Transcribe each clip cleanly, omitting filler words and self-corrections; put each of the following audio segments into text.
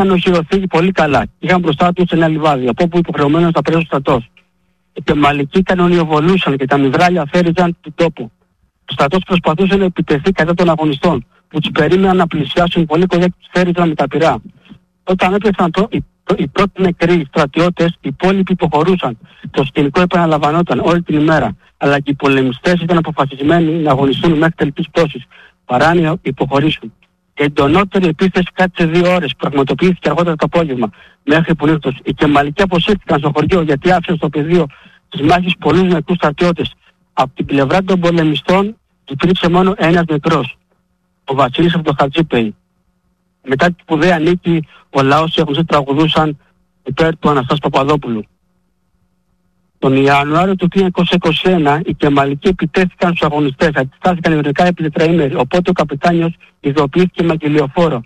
είχαν οχυρωθεί πολύ καλά. Είχαν μπροστά τους ένα λιβάδι, από όπου υποχρεωμένος να πρέσουν στρατός. Οι Κεμαλικοί κανονιοβολούσαν και τα μυδράλια φέριζαν τον τόπο. Ο στρατός προσπαθούσε να επιτεθεί κατά των αγωνιστών, που τους περίμεναν να πλησιάσουν πολύ κοντά και τους φέριζαν με τα πυρά. Όταν έπεσαν οι πρώτοι νεκροί στρατιώτες, οι υπόλοιποι υποχωρούσαν. Το σκηνικό επαναλαμβανόταν όλη την ημέρα, αλλά και οι πολεμιστές ήταν αποφασισμένοι να αγωνιστούν μέχρι τελικής πτώσης, παρά να υποχωρήσουν. Η εντονότερη επίθεση κράτησε 2 ώρες, πραγματοποιήθηκε αργότερα το απόγευμα, μέχρι που νύχτος. Οι Κεμαλικοί αποσύρθηκαν στο χωριό γιατί άφησαν στο πεδίο της μάχης πολλούς νεκρούς στρατιώτες. Από την πλευρά των πολεμιστών υπήρξε μόνο ένας νεκρός, ο Βασίλης από το Χατζίπεϊ. Μετά την σπουδαία νίκη, ο λαός οι αγωνιστές τραγουδούσαν υπέρ του Αναστάση Παπαδόπουλου. Τον Ιανουάριο του 1921 οι Κεμαλικοί επιτέθηκαν στους αγωνιστές, αντιστάθηκαν ειρηνικά επί τετραήμερη, οπότε ο καπετάνιος ειδοποιήθηκε με αγγελιοφόρο.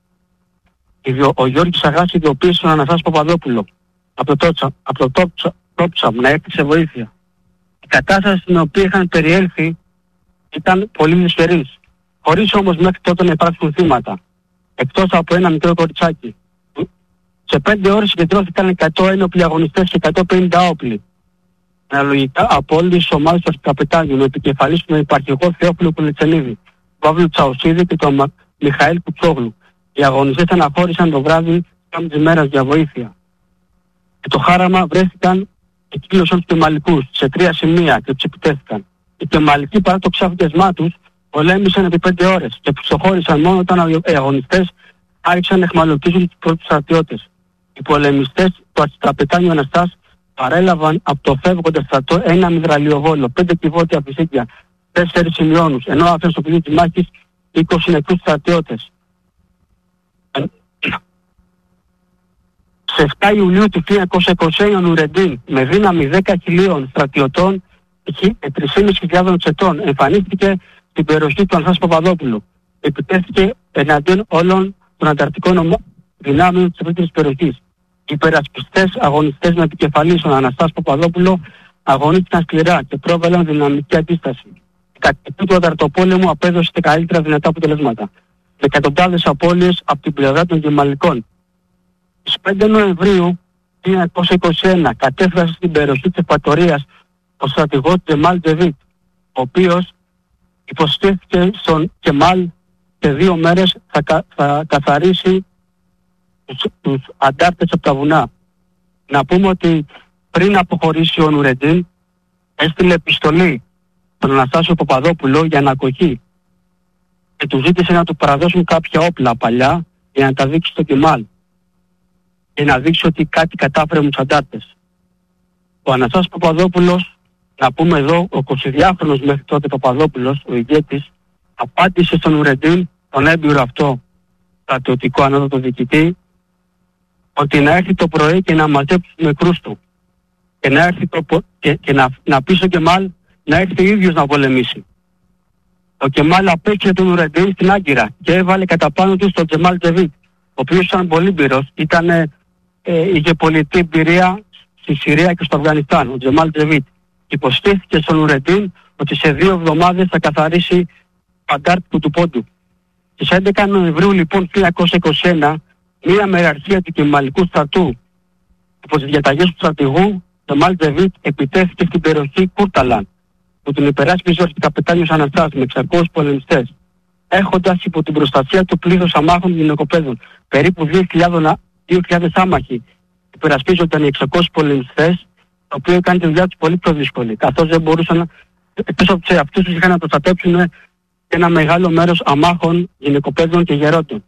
Ο Γιώργης Αγάς ειδοποίησε τον Αναστάση Παπαδόπουλο από το Τόψαμ να έρθει σε βοήθεια. Η κατάσταση στην οποία είχαν περιέλθει ήταν πολύ δυσχερής, χωρίς όμως μέχρι τότε να υπάρξουν θύματα, εκτός από ένα μικρό κοριτσάκι. Σε 5 ώρες συγκεντρώθηκαν 100 ένοπλοι αγωνιστές και 150 όπλοι. Αναλογικά από όλες τις ομάδες του καπετάνιου, με επικεφαλής τον υπαρχηγό Θεόφιλο Κουλετσενίδη, Παύλου Τσαουσίδη και τον Μιχαήλ Κουτσόγλου. Οι αγωνιστές αναχώρησαν το βράδυ της ημέρας για βοήθεια. Και το χάραμα βρέθηκαν και κύλωσαν τους Κεμαλικούς σε 3 σημεία και τους επιτέθηκαν. Οι Κεμαλικοί παρά το ξαφνιασμά τους πολέμησαν επί 5 ώρες και προχώρησαν μόνο όταν οι αγωνιστές άρχισαν να εχμαλωτίζουν τους πρώτους στρατιώτες. Οι πολεμιστές του καπετάνιου Αναστάς παρέλαβαν από το φεύγοντα στρατό ένα μυδραλιοβόλο, 5 κυβότια φυσίκια, 4 σημειώνους, ενώ άφησαν στο πεδίο της μάχης 20 νεκρούς στρατιώτες. Σε 7 Ιουλίου του 1921 ο Νουρεντίν με δύναμη 10.000 στρατιωτών και 3.500 τσετών εμφανίστηκε στην περιοχή του Αναστάση Παπαδόπουλου. Επιτέθηκε εναντίον όλων των ανταρτικών δυνάμεων της ευρύτερης περιοχής. Οι υπερασπιστές αγωνιστές με επικεφαλής τον Αναστάση Παπαδόπουλο αγωνίστηκαν σκληρά και πρόβαλαν δυναμική αντίσταση. Η κατοχή του ανταρτοπόλεμου απέδωσε τα καλύτερα δυνατά αποτελέσματα, με εκατοντάδες απώλειες από την πλευρά των Κεμαλικών. Στις 5 Νοεμβρίου 1921 κατέφρασε στην περιοχή της Επατορίας ο στρατηγός Τζεμάλ Τζεβίτ, ο οποίος υποσχέθηκε στον Κεμάλ σε 2 μέρες θα καθαρίσει τους αντάρτες από τα βουνά. Να πούμε ότι πριν αποχωρήσει ο Νουρεντίν έστειλε επιστολή στον Αναστάσιο Παπαδόπουλο για ανακοχή και του ζήτησε να του παραδώσουν κάποια όπλα παλιά για να τα δείξει στο Κεμάλ και να δείξει ότι κάτι κατάφερε με τους αντάρτες. Ο Αναστάσιος Παπαδόπουλος, να πούμε εδώ, ο 22χρονος μέχρι τότε Παπαδόπουλος, ο ηγέτης, απάντησε στον Νουρεντίν, τον έμπειρο αυτό στρατιωτικό ανώτατο διοικητή, ότι να έρθει το πρωί και να μαζέψει τους νεκρούς του και να έρθει να πει στον Κεμάλ να έρθει ίδιος να πολεμήσει. Ο Κεμάλ απέκτησε τον Νουρεντίν στην Άγκυρα και έβαλε κατά πάνω του τον Τζεμάλ Τζεβίτ, ο οποίος ήταν πολύ μπυρος, είχε πολιτική εμπειρία στη Συρία και στο Αφγανιστάν, ο Τζεμάλ Τζεβίτ. Υποσχέθηκε στον Νουρεντίν ότι σε 2 εβδομάδες θα καθαρίσει αντάρτικο του πόντου. Στις 11 Νοεμβρίου λοιπόν 1921, μία μεραρχία του Κεμαλικού στρατού υπό τις διαταγές του στρατηγού Τζεμάλ Τζεβίτ επιτέθηκε στην περιοχή Κούρταλαν, που την υπεράσπιζε ο καπετάνιος Αναστάς με 600 πολεμιστές, έχοντας υπό την προστασία του πλήθος αμάχων γυναικοπαίδων. Περίπου 2.000 άμαχοι υπερασπίζονταν οι 600 πολεμιστές, το οποίο έκανε τη δουλειά τους πολύ πιο δύσκολη, καθώς δεν μπορούσαν, εκτός από αυτούς τους είχαν να προστατέψουν ένα μεγάλο μέρος αμάχων γυναικοπαίδων και γερόντων.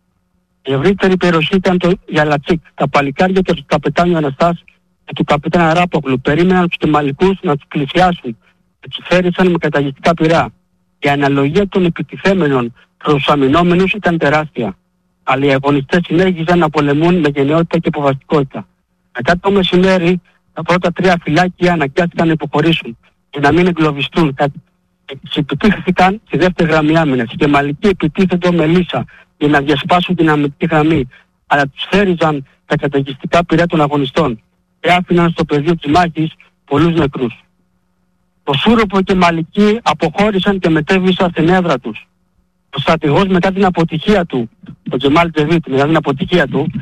Η ευρύτερη περιοχή ήταν το Γιαλατσίκ. Τα παλικάρια και του καπετάνιου Αναστάς και του καπετάν Αράπογλου περίμεναν τους Κεμαλικούς να τους πλησιάσουν και τους φέρισαν με καταγιστικά πυρά. Η αναλογία των επιτιθέμενων προς τους αμυνόμενους ήταν τεράστια, αλλά οι αγωνιστές συνέχιζαν να πολεμούν με γενναιότητα και αποφασιστικότητα. Μετά το μεσημέρι, τα πρώτα 3 φυλάκια αναγκάστηκαν να υποχωρήσουν και να μην εγκλωβιστούν. Επιτύχθηκαν στη δεύτερη γραμμή άμυνας. Οι Κεμαλικοί επιτίθενται με λύσα για να διασπάσουν την αμυντική γραμμή, αλλά τους θέριζαν τα καταιγιστικά πυρά των αγωνιστών και άφηναν στο πεδίο της μάχης πολλούς νεκρούς. Το Σούρουπο και οι Κεμαλικοί αποχώρησαν και μετέβησαν στην έδρα τους. ο στρατηγός μετά την αποτυχία του, ο Τζεμάλ Τζεβίτ, μετά την αποτυχία του,